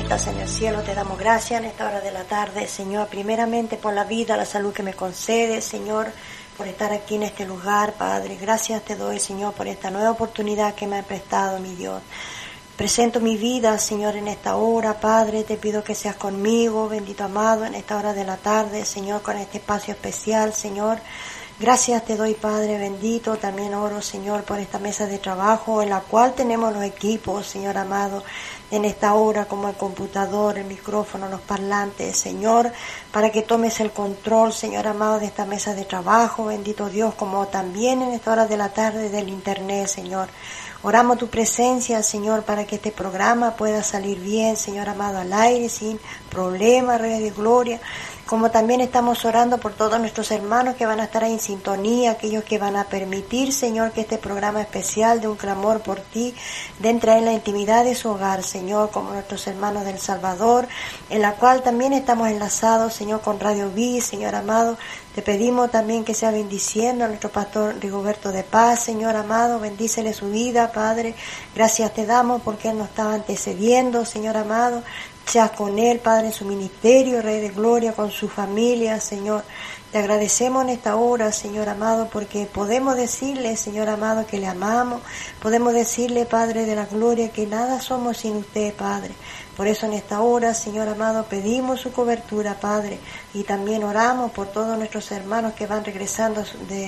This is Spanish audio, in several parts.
estás en el cielo, te damos gracias en esta hora de la tarde, Señor, primeramente por la vida, la salud que me concedes, Señor, por estar aquí en este lugar, Padre. Gracias te doy, Señor, por esta nueva oportunidad que me ha prestado, mi Dios. Presento mi vida, Señor, en esta hora, Padre, te pido que seas conmigo, bendito amado, en esta hora de la tarde, Señor, con este espacio especial, Señor. Gracias te doy, Padre bendito, también oro, Señor, por esta mesa de trabajo en la cual tenemos los equipos, Señor amado, en esta hora, como el computador, el micrófono, los parlantes, Señor, para que tomes el control, Señor amado, de esta mesa de trabajo, bendito Dios, como también en esta hora de la tarde del internet, Señor. Oramos tu presencia, Señor, para que este programa pueda salir bien, Señor amado, al aire, sin problema, Rey de Gloria. Como también estamos orando por todos nuestros hermanos que van a estar ahí en sintonía, aquellos que van a permitir, Señor, que este programa especial de un clamor por ti, de entrar en la intimidad de su hogar, Señor, como nuestros hermanos del Salvador, en la cual también estamos enlazados, Señor, con Radio Vi, Señor amado. Te pedimos también que sea bendiciendo a nuestro pastor Rigoberto de Paz, Señor amado, bendícele su vida, Padre. Gracias te damos porque Él nos estaba antecediendo, Señor amado. Seas con Él, Padre, en su ministerio, Rey de Gloria, con su familia, Señor. Te agradecemos en esta hora, Señor amado, porque podemos decirle, Señor amado, que le amamos. Podemos decirle, Padre de la Gloria, que nada somos sin usted, Padre. Por eso en esta hora, Señor amado, pedimos su cobertura, Padre, y también oramos por todos nuestros hermanos que van regresando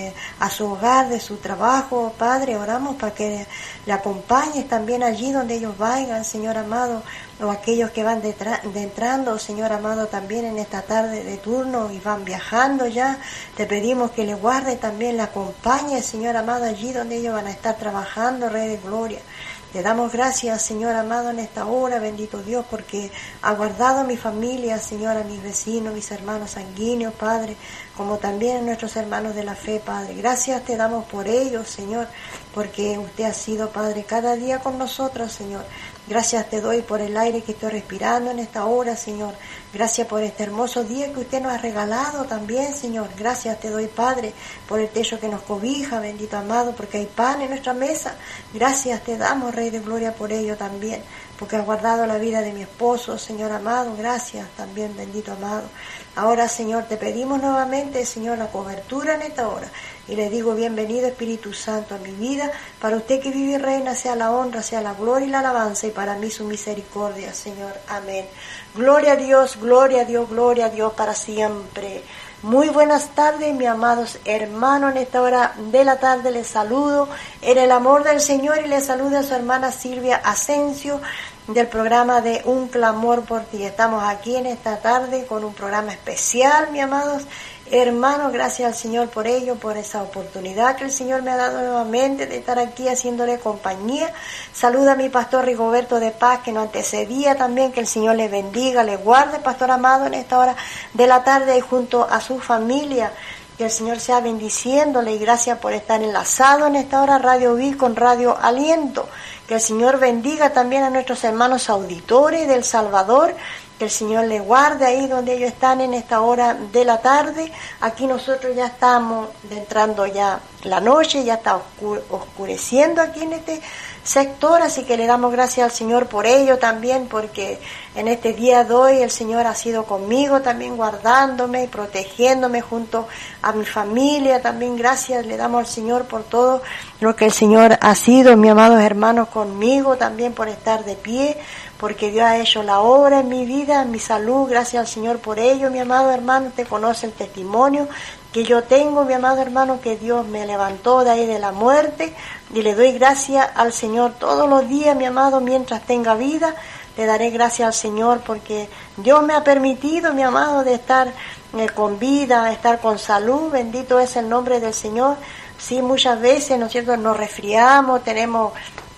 a su hogar, de su trabajo, Padre. Oramos para que le acompañes también allí donde ellos vayan, Señor amado, o aquellos que van entrando, Señor amado, también en esta tarde de turno y van viajando ya. Te pedimos que le guarde también, le acompañe, Señor amado, allí donde ellos van a estar trabajando, Rey de Gloria. Te damos gracias, Señor amado, en esta hora, bendito Dios, porque ha guardado a mi familia, Señor, a mis vecinos, mis hermanos sanguíneos, Padre, como también a nuestros hermanos de la fe, Padre. Gracias te damos por ellos, Señor, porque usted ha sido, Padre, cada día con nosotros, Señor. Gracias te doy por el aire que estoy respirando en esta hora, Señor. Gracias por este hermoso día que usted nos ha regalado también, Señor. Gracias te doy, Padre, por el techo que nos cobija, bendito amado, porque hay pan en nuestra mesa. Gracias te damos, Rey de Gloria, por ello también, porque has guardado la vida de mi esposo, Señor amado. Gracias también, bendito amado. Ahora, Señor, te pedimos nuevamente, Señor, la cobertura en esta hora. Y le digo, bienvenido Espíritu Santo a mi vida. Para usted que vive y reina, sea la honra, sea la gloria y la alabanza. Y para mí su misericordia, Señor. Amén. Gloria a Dios, gloria a Dios, gloria a Dios para siempre. Muy buenas tardes, mis amados hermanos. En esta hora de la tarde les saludo en el amor del Señor y les saluda a su hermana Silvia Asensio del programa de Un Clamor por Ti. Estamos aquí en esta tarde con un programa especial, mis amados hermanos. Gracias al Señor por ello, por esa oportunidad que el Señor me ha dado nuevamente de estar aquí haciéndole compañía. Saluda a mi pastor Rigoberto de Paz, que nos antecedía también. Que el Señor le bendiga, le guarde, pastor amado, en esta hora de la tarde y junto a su familia. Que el Señor sea bendiciéndole y gracias por estar enlazado en esta hora Radio Vi con Radio Aliento. Que el Señor bendiga también a nuestros hermanos auditores del Salvador. Que el Señor le guarde ahí donde ellos están en esta hora de la tarde. Aquí nosotros ya estamos entrando ya la noche, ya está oscureciendo aquí en este sector, así que le damos gracias al Señor por ello también, porque en este día de hoy el Señor ha sido conmigo también, guardándome y protegiéndome junto a mi familia. También gracias le damos al Señor por todo lo que el Señor ha sido, mis amados hermanos, conmigo también, por estar de pie, porque Dios ha hecho la obra en mi vida, en mi salud. Gracias al Señor por ello, mi amado hermano. Te conoce el testimonio que yo tengo, mi amado hermano, que Dios me levantó de ahí de la muerte, y le doy gracias al Señor todos los días, mi amado, mientras tenga vida. Le daré gracias al Señor porque Dios me ha permitido, mi amado, de estar con vida, estar con salud. Bendito es el nombre del Señor. Sí, muchas veces, ¿no es cierto?, nos resfriamos, tenemos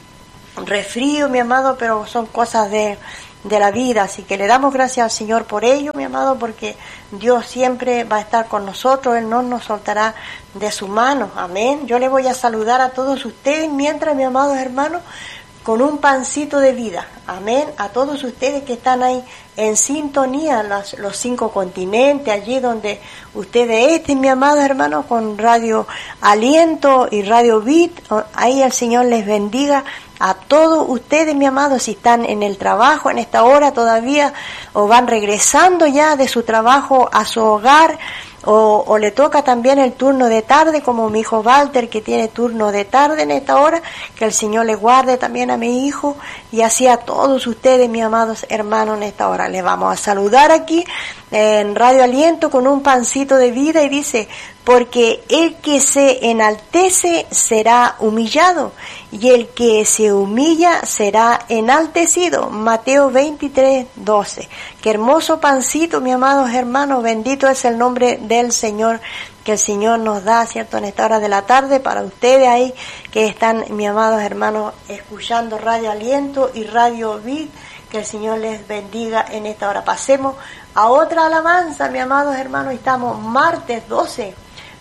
resfrío, mi amado, pero son cosas de la vida, así que le damos gracias al Señor por ello, mi amado, porque Dios siempre va a estar con nosotros, Él no nos soltará de su mano, amén. Yo le voy a saludar a todos ustedes mientras, mis amados hermanos, con un pancito de vida, amén, a todos ustedes que están ahí en sintonía, los 5 continentes, allí donde ustedes estén, mi amado hermano, con Radio Aliento y Radio Bit, ahí el Señor les bendiga a todos ustedes, mi amado, si están en el trabajo en esta hora todavía, o van regresando ya de su trabajo a su hogar, o le toca también el turno de tarde, como mi hijo Walter, que tiene turno de tarde en esta hora, que el Señor le guarde también a mi hijo, y así a todos ustedes, mis amados hermanos, en esta hora. Les vamos a saludar aquí en Radio Aliento con un pancito de vida, y dice: porque el que se enaltece será humillado, y el que se humilla será enaltecido. Mateo 23:12. Qué hermoso pancito, mis amados hermanos, bendito es el nombre del Señor, que el Señor nos da, ¿cierto?, en esta hora de la tarde, para ustedes ahí que están, mis amados hermanos, escuchando Radio Aliento y Radio Vid. Que el Señor les bendiga en esta hora. Pasemos a otra alabanza, mis amados hermanos. Estamos martes 12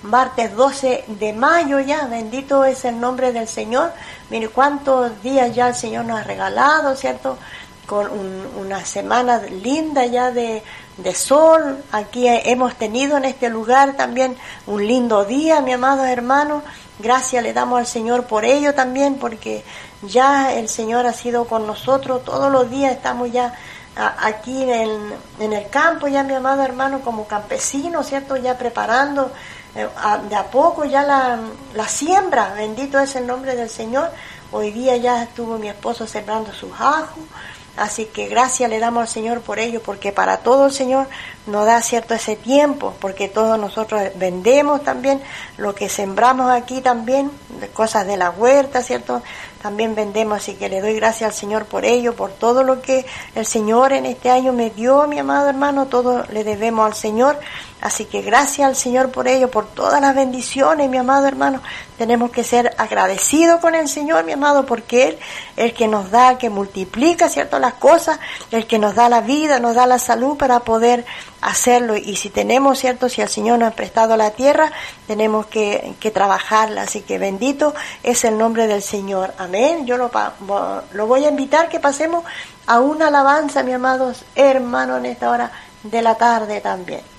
de mayo ya, bendito es el nombre del Señor. Mire cuántos días ya el Señor nos ha regalado, ¿cierto? Con una semana linda ya de sol. Aquí hemos tenido en este lugar también un lindo día, mi amado hermano. Gracias le damos al Señor por ello también, porque ya el Señor ha sido con nosotros todos los días. Estamos ya aquí en el campo, ya mi amado hermano, como campesinos, ¿cierto? Ya preparando de a poco ya la siembra. Bendito es el nombre del Señor. Hoy día ya estuvo mi esposo sembrando sus ajos. Así que gracias le damos al Señor por ello, porque para todo el Señor nos da, cierto, ese tiempo, porque todos nosotros vendemos también lo que sembramos aquí también, cosas de la huerta, cierto, también vendemos. Así que le doy gracias al Señor por ello, por todo lo que el Señor en este año me dio, mi amado hermano. Todo le debemos al Señor. Así que gracias al Señor por ello, por todas las bendiciones, mi amado hermano. Tenemos que ser agradecidos con el Señor, mi amado, porque Él es el que nos da, que multiplica, ¿cierto?, las cosas, el que nos da la vida, nos da la salud para poder hacerlo. Y si tenemos, ¿cierto?, si el Señor nos ha prestado la tierra, tenemos que trabajarla. Así que bendito es el nombre del Señor. Amén. Yo lo voy a invitar que pasemos a una alabanza, mis amados hermanos, en esta hora de la tarde también.